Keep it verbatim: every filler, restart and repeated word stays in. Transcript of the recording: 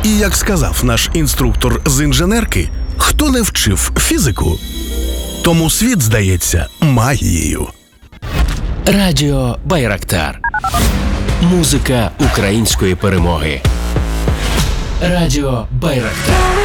І як сказав наш інструктор з інженерки, хто не вчив фізику, тому світ здається магією. Радіо Байрактар. Музика української перемоги. Радіо Байрактар.